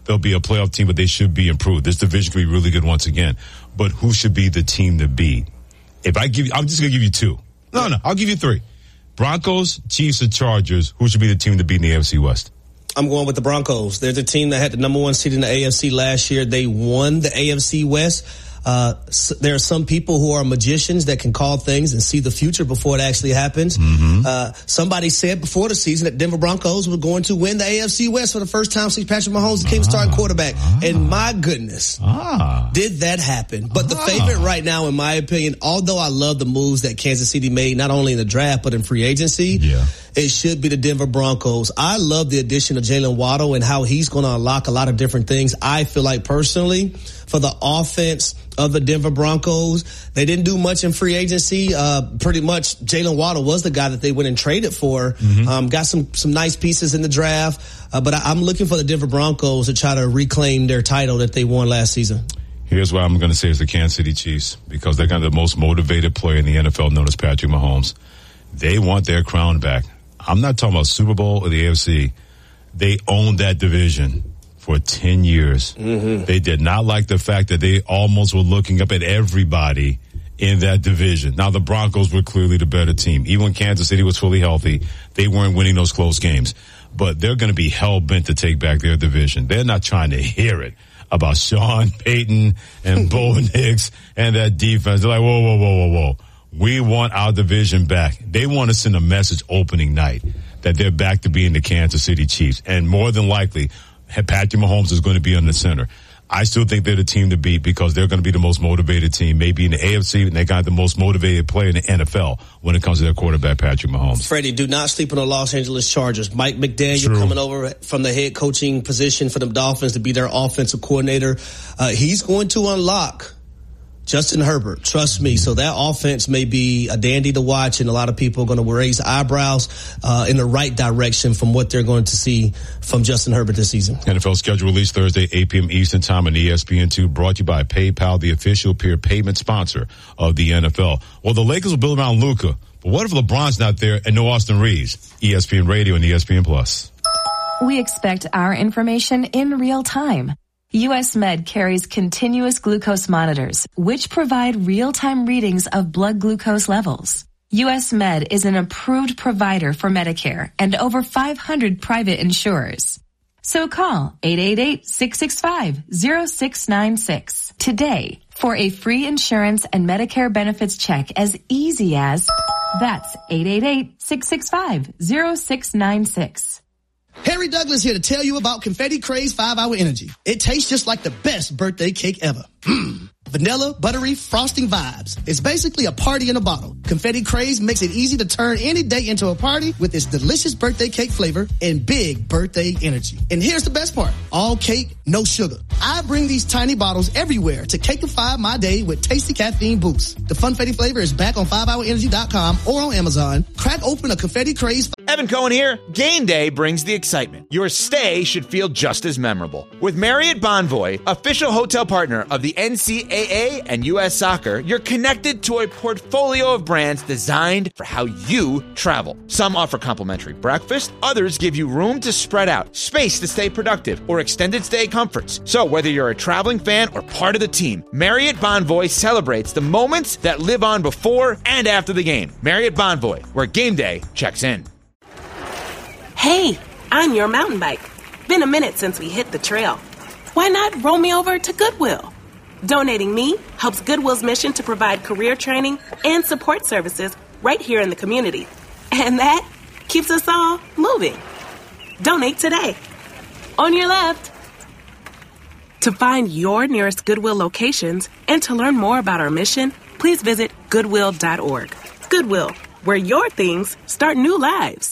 they'll be a playoff team, but they should be improved. This division could be really good once again. But who should be the team to beat? I'm just going to give you two. No, I'll give you three. Broncos, Chiefs, or Chargers. Who should be the team to beat in the AFC West? I'm going with the Broncos. They're the team that had the number one seed in the AFC last year. They won the AFC West. There are some people who are magicians that can call things and see the future before it actually happens. Mm-hmm. Somebody said before the season that Denver Broncos were going to win the AFC West for the first time since Patrick Mahomes became starting quarterback. And my goodness, did that happen. But the favorite right now, in my opinion, although I love the moves that Kansas City made, not only in the draft but in free agency, it should be the Denver Broncos. I love the addition of Jalen Waddle and how he's going to unlock a lot of different things. I feel like personally, for the offense of the Denver Broncos, they didn't do much in free agency. Pretty much Jalen Waddle was the guy that they went and traded for. Got some nice pieces in the draft. But I'm looking for the Denver Broncos to try to reclaim their title that they won last season. Here's what I'm going to say is the Kansas City Chiefs, because they got the most motivated player in the NFL known as Patrick Mahomes. They want their crown back. I'm not talking about Super Bowl or the AFC. They own that division for 10 years. Mm-hmm. They did not like the fact that they almost were looking up at everybody in that division. Now, the Broncos were clearly the better team. Even when Kansas City was fully healthy, they weren't winning those close games. But they're going to be hell-bent to take back their division. They're not trying to hear it about Sean Payton and Bo Nix and that defense. They're like, whoa. We want our division back. They want to send a message opening night that they're back to being the Kansas City Chiefs. And more than likely, Patrick Mahomes is going to be on the center. I still think they're the team to beat because they're going to be the most motivated team, maybe in the AFC, and they got the most motivated player in the NFL when it comes to their quarterback, Patrick Mahomes. Freddie, do not sleep on the Los Angeles Chargers. Mike McDaniel coming over from the head coaching position for the Dolphins to be their offensive coordinator. He's going to unlock Justin Herbert, trust me. So that offense may be a dandy to watch, and a lot of people are going to raise eyebrows in the right direction from what they're going to see from Justin Herbert this season. NFL schedule released Thursday, 8 p.m. Eastern Time on ESPN2, brought to you by PayPal, the official peer payment sponsor of the NFL. Well, the Lakers will build around Luka, but what if LeBron's not there and no Austin Reeves? ESPN Radio and ESPN Plus. We expect our information in real time. U.S. Med carries continuous glucose monitors, which provide real-time readings of blood glucose levels. U.S. Med is an approved provider for Medicare and over 500 private insurers. So call 888-665-0696 today for a free insurance and Medicare benefits check as easy as, that's 888-665-0696. Harry Douglas here to tell you about Confetti Craze 5-Hour Energy. It tastes just like the best birthday cake ever. Vanilla, buttery, frosting vibes. It's basically a party in a bottle. Confetti Craze makes it easy to turn any day into a party with its delicious birthday cake flavor and big birthday energy. And here's the best part. All cake, no sugar. I bring these tiny bottles everywhere to cakeify my day with tasty caffeine boosts. The Funfetti flavor is back on 5hourenergy.com or on Amazon. Crack open a Confetti Craze. Evan Cohen here. Game day brings the excitement. Your stay should feel just as memorable. With Marriott Bonvoy, official hotel partner of the NCAA and U.S. Soccer, you're connected to a portfolio of brands designed for how you travel. Some offer complimentary breakfast, others give you room to spread out, space to stay productive, or extended stay comforts. So whether you're a traveling fan or part of the team, Marriott Bonvoy celebrates the moments that live on before and after the game. Marriott Bonvoy, where game day checks in. Hey, I'm your mountain bike. Been a minute since we hit the trail. Why not roll me over to Goodwill? Donating me helps Goodwill's mission to provide career training and support services right here in the community. And that keeps us all moving. Donate today. On your left. To find your nearest Goodwill locations and to learn more about our mission, please visit Goodwill.org. Goodwill, where your things start new lives.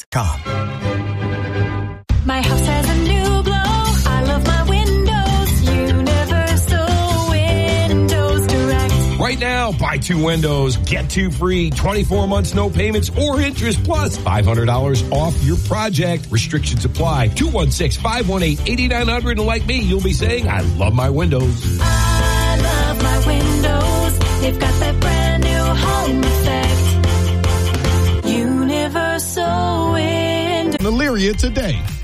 My house has a new glow. I love my windows. Universal Windows Direct. Right now, buy 2 windows, get 2 free, 24 months, no payments or interest, plus $500 off your project. Restrictions apply. 216-518-8900. And like me, you'll be saying, I love my windows. I love my windows. They've got that brand new home effect. Universal Windows. Elyria today.